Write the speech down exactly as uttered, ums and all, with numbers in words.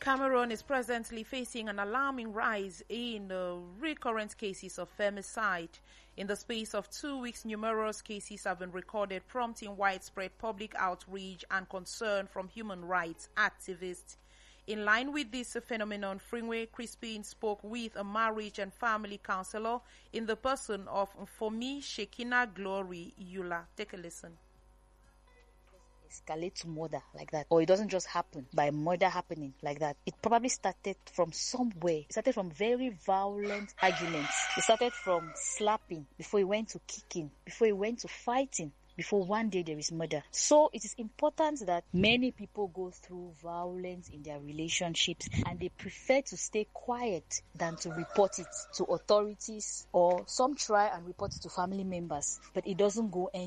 Cameroon is presently facing an alarming rise in uh, recurrent cases of femicide. In the space of two weeks, numerous cases have been recorded, prompting widespread public outreach and concern from human rights activists. In line with this phenomenon, Frinwe Crispin spoke with a marriage and family counselor in the person of Fomi Shekina Glory Yula. Take a listen. Escalate to murder like that, or it doesn't just happen by murder happening like that. It probably started from somewhere. It started from very violent arguments. It started from slapping before it went to kicking, before it went to fighting, before one day there is murder. So it is important that many people go through violence in their relationships and they prefer to stay quiet than to report it to authorities, or some try and report it to family members, but it doesn't go anywhere.